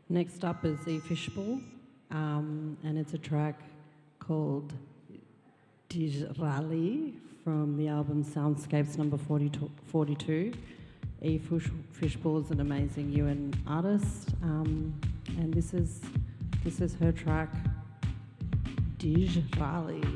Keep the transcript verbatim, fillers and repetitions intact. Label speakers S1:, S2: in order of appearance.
S1: Next up is E Fishbowl, um, and it's a track called Dijrali from the album Soundscapes number forty-two. E Fish, Fishbowl is an amazing U N artist, um, and this is this is her track Dijrali.